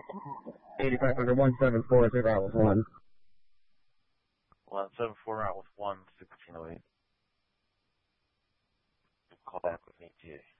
8500 174 route with 1. 174 route with 1, 1608. Call back with me, too.